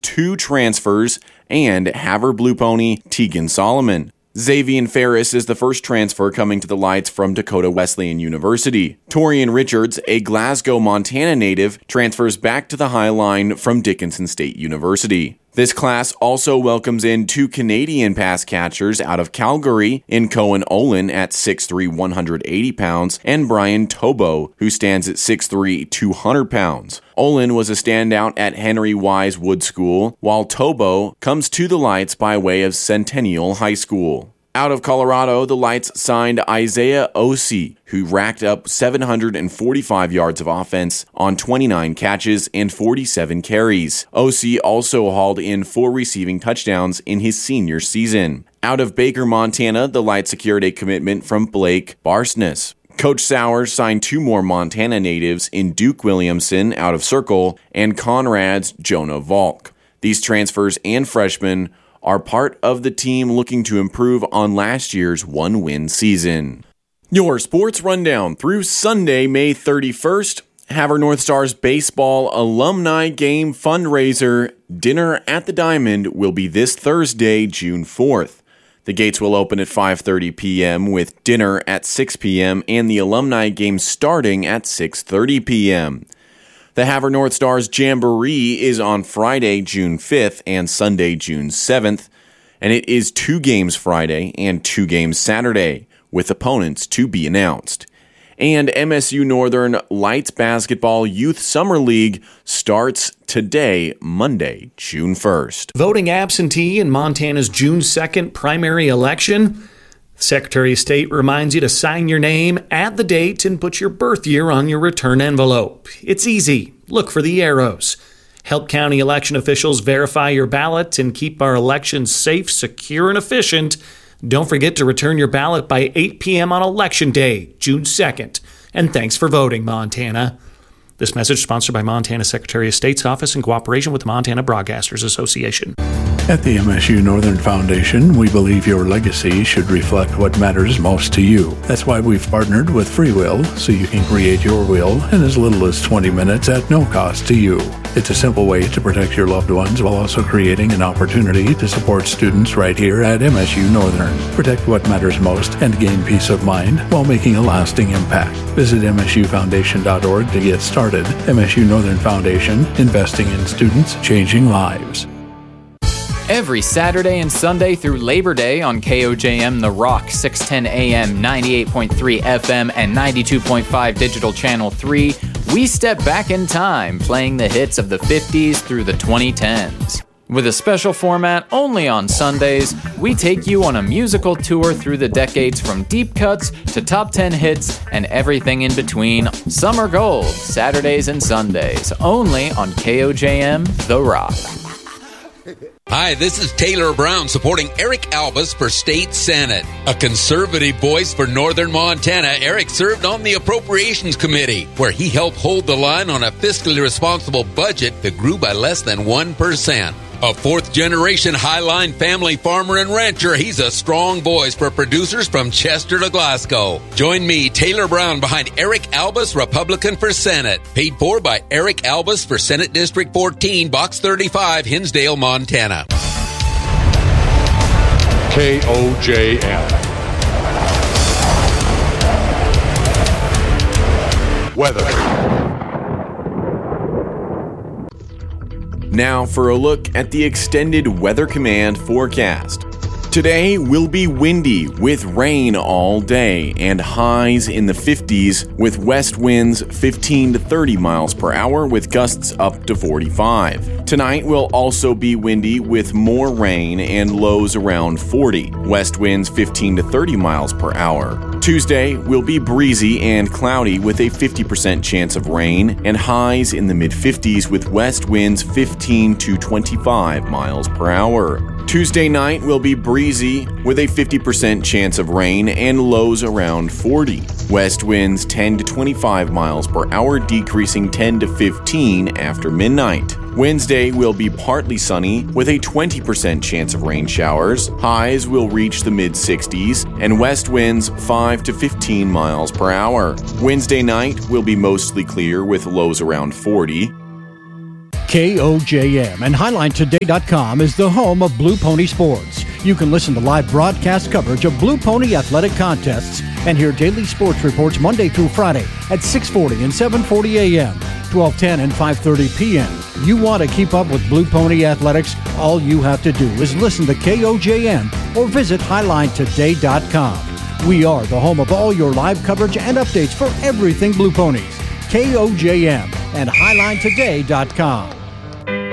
2 transfers, and Havre Blue Pony Tegan Solomon. Xavier Ferris is the first transfer coming to the Lights from Dakota Wesleyan University. Torian Richards, a Glasgow, Montana native, transfers back to the High Line from Dickinson State University. This class also welcomes in 2 Canadian pass catchers out of Calgary in Cohen Olin at 6'3", 180 pounds, and Brian Tobo, who stands at 6'3", 200 pounds. Olin was a standout at Henry Wise Wood School, while Tobo comes to the Lights by way of Centennial High School. Out of Colorado, the Lights signed Isaiah Osei, who racked up 745 yards of offense on 29 catches and 47 carries. Osei also hauled in 4 receiving touchdowns in his senior season. Out of Baker, Montana, the Lights secured a commitment from Blake Barsness. Coach Sowers signed 2 more Montana natives in Duke Williamson out of Circle and Conrad's Jonah Volk. These transfers and freshmen are part of the team looking to improve on last year's 1-win season. Your sports rundown through Sunday, May 31st. Havre North Stars baseball alumni game fundraiser Dinner at the Diamond will be this Thursday, June 4th. The gates will open at 5:30 p.m. with dinner at 6 p.m. and the alumni game starting at 6:30 p.m. The Havre North Stars Jamboree is on Friday, June 5th and Sunday, June 7th, and it is 2 games Friday and 2 games Saturday, with opponents to be announced. And MSU Northern Lights Basketball Youth Summer League starts today, Monday, June 1st. Voting absentee in Montana's June 2nd primary election. The Secretary of State reminds you to sign your name, add the date, and put your birth year on your return envelope. It's easy. Look for the arrows. Help county election officials verify your ballot and keep our elections safe, secure, and efficient. Don't forget to return your ballot by 8 p.m. on Election Day, June 2nd. And thanks for voting, Montana. This message sponsored by Montana Secretary of State's office in cooperation with the Montana Broadcasters Association. At the MSU Northern Foundation, we believe your legacy should reflect what matters most to you. That's why we've partnered with FreeWill, so you can create your will in as little as 20 minutes at no cost to you. It's a simple way to protect your loved ones while also creating an opportunity to support students right here at MSU Northern. Protect what matters most and gain peace of mind while making a lasting impact. Visit msufoundation.org to get started. MSU Northern Foundation, investing in students, changing lives. Every Saturday and Sunday through Labor Day on KOJM The Rock, 610 AM, 98.3 FM, and 92.5 Digital Channel 3, we step back in time, playing the hits of the 50s through the 2010s. With a special format only on Sundays, we take you on a musical tour through the decades from deep cuts to top 10 hits and everything in between. Summer Gold, Saturdays and Sundays, only on KOJM The Rock. Hi, this is Taylor Brown supporting Eric Albus for State Senate. A conservative voice for Northern Montana, Eric served on the Appropriations Committee, where he helped hold the line on a fiscally responsible budget that grew by less than 1%. A fourth-generation Highline family farmer and rancher, he's a strong voice for producers from Chester to Glasgow. Join me, Taylor Brown, behind Eric Albus, Republican for Senate. Paid for by Eric Albus for Senate District 14, Box 35, Hinsdale, Montana. KOJM. Weather. Now for a look at the extended Weather Command forecast. Today will be windy with rain all day and highs in the 50s with west winds 15 to 30 miles per hour with gusts up to 45. Tonight will also be windy with more rain and lows around 40. West winds 15 to 30 miles per hour. Tuesday will be breezy and cloudy with a 50% chance of rain and highs in the mid-50s with west winds 15 to 25 miles per hour. Tuesday night will be breezy with a 50% chance of rain and lows around 40. West winds 10 to 25 miles per hour, decreasing 10 to 15 after midnight. Wednesday will be partly sunny with a 20% chance of rain showers. Highs will reach the mid-60s and west winds 5 to 15 miles per hour. Wednesday night will be mostly clear with lows around 40. KOJM and HighlineToday.com is the home of Blue Pony Sports. You can listen to live broadcast coverage of Blue Pony athletic contests and hear daily sports reports Monday through Friday at 6:40 and 7:40 a.m., 12:10 and 5:30 p.m. You want to keep up with Blue Pony athletics? All you have to do is listen to KOJM or visit HighlineToday.com. We are the home of all your live coverage and updates for everything Blue Ponies. KOJM and HighlineToday.com.